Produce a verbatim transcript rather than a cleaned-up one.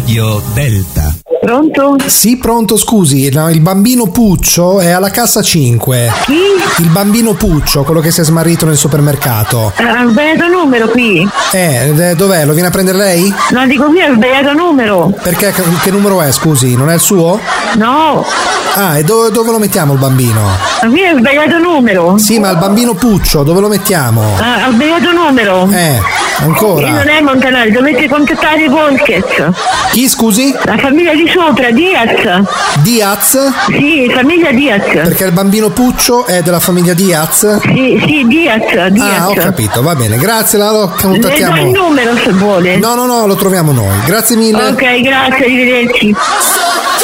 Radio Delta. Pronto? Sì, pronto, scusi, no, il bambino Puccio è alla cassa cinque. Chi? Il bambino Puccio, quello che si è smarrito nel supermercato. Ha uh, sbagliato numero qui. Eh, dov'è? Lo viene a prendere lei? No, dico qui ha sbagliato numero. Perché? Che numero è, scusi? Non è il suo? No. Ah, e dove, dove lo mettiamo il bambino? Ma qui ha sbagliato numero. Sì, ma il bambino Puccio, dove lo mettiamo? Ah, ha sbagliato numero. Eh, ancora? Io non è Montanari, dovete contattare Volquez. Chi, scusi? La famiglia di sopra, Diaz. Diaz? Sì, famiglia Diaz. Perché il bambino Puccio è della famiglia Diaz? Sì, sì, Diaz, Diaz. Ah, ho capito, va bene, grazie, la lo contattiamo. Le do il numero se vuole. No, no, no, lo troviamo noi, grazie mille. Ok, grazie, arrivederci.